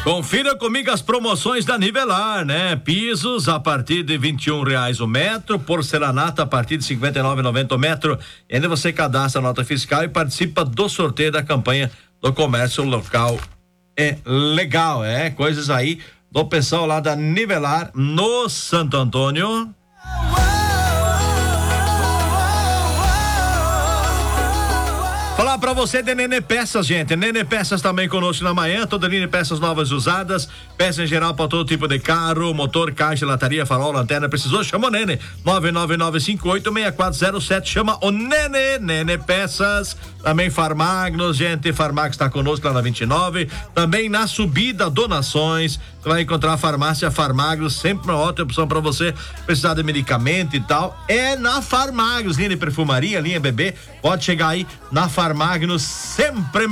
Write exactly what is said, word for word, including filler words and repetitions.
Confira comigo as promoções da Nivelar, né? Pisos a partir de vinte e um reais o metro, porcelanato a partir de cinquenta e nove reais e noventa centavos o metro. E ainda você cadastra a nota fiscal e participa do sorteio da campanha do comércio local. É legal, é? Coisas aí do pessoal lá da Nivelar no Santo Antônio. Falar pra você de Nene Peças, gente. Nene Peças também conosco na manhã. Toda linha de peças novas e usadas. Peças em geral para todo tipo de carro, motor, caixa, lataria, farol, lanterna. Precisou? Chama o Nene. nove nove nove cinco oito seis quatro zero sete. Chama o Nene. Nene Peças. Também Farmagnos, gente. Farmagnos está conosco lá na vinte e nove. Também na subida Donações. Você vai encontrar a farmácia Farmagnos. Sempre uma ótima opção para você precisar de medicamento e tal. É na Farmagnos. Linha de perfumaria, linha bebê. Pode chegar aí na Farmagnos. Sempre